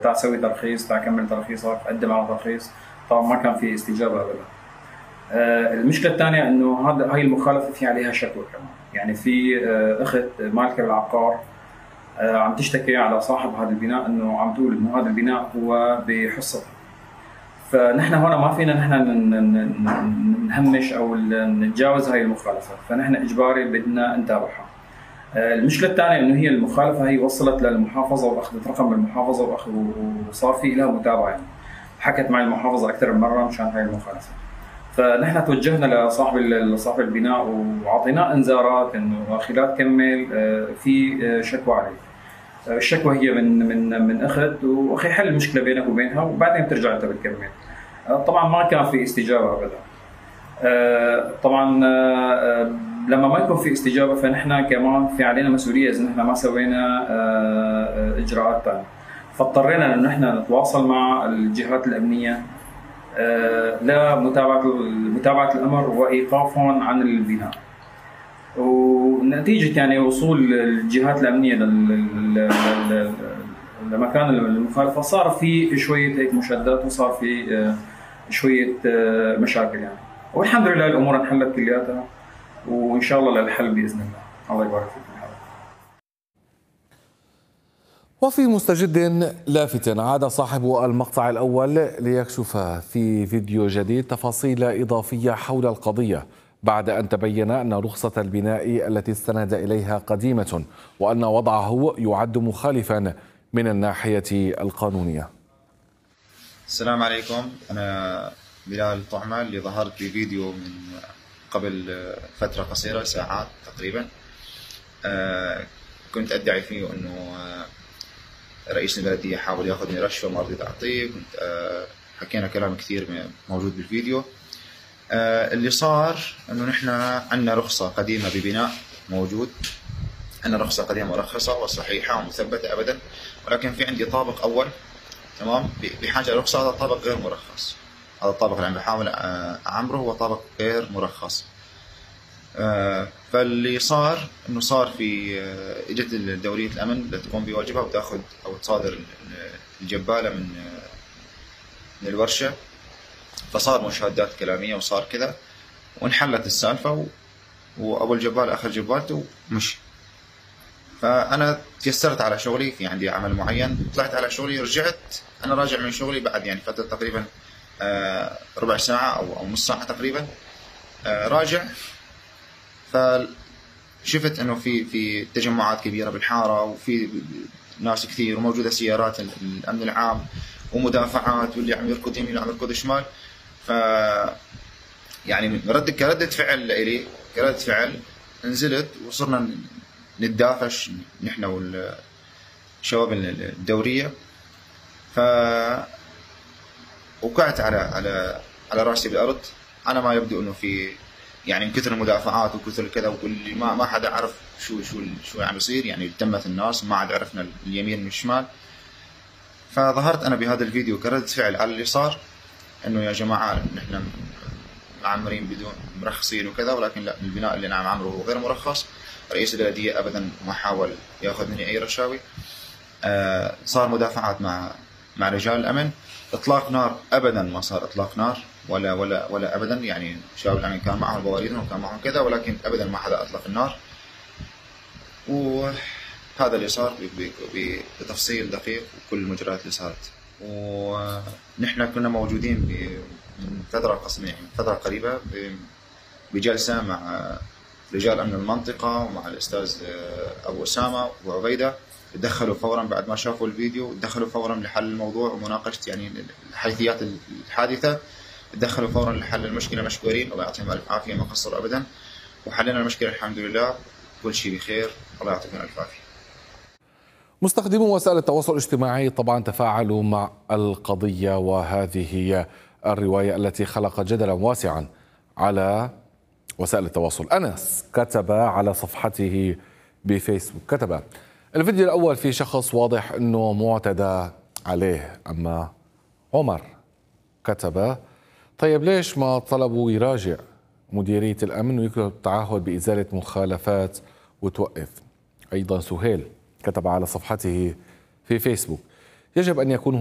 تعال سوي ترخيص، تعال كمل ترخيصك، قدم على ترخيص. طبعا ما كان في استجابه ابدا. المشكله الثانيه انه هاي المخالفه في عليها شكوى كمان. يعني في اخت مالكه بالعقار عم تشتكي على صاحب هذا البناء انه عم تقول انه هذا البناء هو بحصتها. فنحن هون ما فينا نحن نهمش او نتجاوز هاي المخالفه، فنحن اجباري بدنا نتابعها. المشكله الثانيه انه هي المخالفه هي وصلت للمحافظه واخذت رقم المحافظه وصار في لها متابعه. يعني حكت مع المحافظه اكثر من مره مشان هاي المخالفه. فنحن توجهنا لصاحب البناء واعطيناه انذارات انه خلال كمل في شكوى عليه. الشكوى هي من اخت، واخي حل المشكله بينك وبينها وبعدين بترجع انت بتكمل. طبعا ما كان في استجابه ابدا. طبعا لما ما يكون في استجابه فنحن كمان في علينا مسؤوليه اذا نحن ما سوينا اجراءات ثانيه. فاضطرينا انه نحن نتواصل مع الجهات الامنيه لمتابعه الامر وايقافهم عن البناء. ونتيجه يعني وصول الجهات الامنيه لمكان المخالفه صار في شويه هيك مشادات وصار في شويه مشاكل يعني. والحمد لله الامور انحلت كلياتها وان شاء الله للحل باذن الله. الله يبارك فيكم. وفي مستجد لافت عاد صاحب المقطع الأول ليكشف في فيديو جديد تفاصيل إضافية حول القضية بعد أن تبين أن رخصة البناء التي استند إليها قديمة وأن وضعه يعد مخالفا من الناحية القانونية. السلام عليكم، أنا بلال الطعمة اللي ظهرت بفيديو من قبل فترة قصيرة، ساعات تقريبا. كنت أدعي فيه أنه رئيس البلدية حاول ياخذ مني رشوة ما رضيت أعطيه. كنت حكينا كلام كثير موجود بالفيديو. اللي صار أنه نحن عندنا رخصة قديمة ببناء موجود، عندنا رخصة قديمة مرخصة وصحيحة ومثبتة أبدا، ولكن في عندي طابق أول تمام بحاجة لرخصة. هذا الطابق غير مرخص، هذا الطابق اللي عم بحاول أعمره هو طابق غير مرخص. فاللي صار انه صار في اجت دورية الامن لتقوم بواجبها وتاخذ او تصادر الجبالة من الورشة. فصار مشادات كلامية وصار كذا وانحلت السالفة وابو الجبال اخذ جبالته ومشي. فانا تيسرت على شغلي، في عندي عمل معين، طلعت على شغلي، رجعت انا راجع من شغلي بعد يعني فترة تقريبا ربع ساعة او نص ساعة تقريبا راجع. فشفت انه في تجمعات كبيره بالحاره وفي ناس كثير وموجوده سيارات الامن العام ومدافعات واللي عم يركض يمين واللي عم يركض شمال. ف يعني كردة فعل الي كردة فعل نزلت وصرنا نتدافش نحن والشباب الدوريه. ف وقعت على راسي بالارض. انا ما يبدو انه في يعني من كثر المدافعات وكثر كذا واللي ما حدا عرف شو عم يصير، يعني تمت الناس ما عاد عرفنا اليمين من الشمال. فظهرت انا بهذا الفيديو كردة فعل على اللي صار، انه يا جماعه نحن معمرين بدون مرخصين وكذا، ولكن لا، البناء اللي انا عم اعمره هو غير مرخص. رئيس البلديه ابدا ما حاول ياخذ مني اي رشاوي. صار مدافعات مع رجال الامن. اطلاق نار ابدا ما صار اطلاق نار ولا ابدا، يعني شباب الامن كان معهم بواريدهم وكان معهم كذا، ولكن ابدا ما حدا اطلق النار. وهذا اللي صار بتفصيل دقيق وكل المجريات اللي صارت. ونحن كنا موجودين من فتره قريبه بجلسه مع رجال امن المنطقه ومع الاستاذ ابو اسامه وعبيده. دخلوا فورا بعد ما شافوا الفيديو، دخلوا فورا لحل الموضوع ومناقشه يعني حيثيات الحادثه. دخلوا فورا لحل المشكله، مشكورين، الله يعطيهم الف عافيه، ما قصروا ابدا، وحلينا المشكله الحمد لله، كل شيء بخير، الله يعطيكم الف عافيه. مستخدمو وسائل التواصل الاجتماعي طبعا تفاعلوا مع القضيه، وهذه هي الروايه التي خلقت جدلا واسعا على وسائل التواصل. انس كتب على صفحته بفيسبوك، كتب: الفيديو الأول في شخص واضح أنه معتدى عليه. أما عمر كتب: طيب ليش ما طلبوا يراجع مديرية الأمن ويكتب تعهد بإزالة مخالفات وتوقف. أيضا سهيل كتب على صفحته في فيسبوك: يجب أن يكون